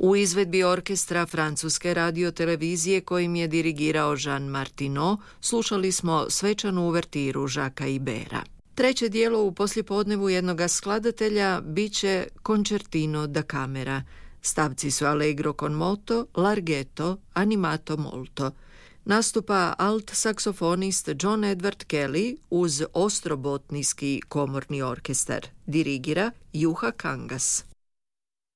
U izvedbi orkestra francuske radiotelevizije kojim je dirigirao Jean Martineau slušali smo svečanu uvertiru Jacquesa Ibera. Treće dijelo u poslijepodnevu jednoga skladatelja bit će Concertino da camera. Stavci su Allegro con moto, Larghetto, Animato molto. Nastupa alt saksofonist John Edward Kelly uz ostrobotnijski komorni orkestar. Dirigira Juha Kangas.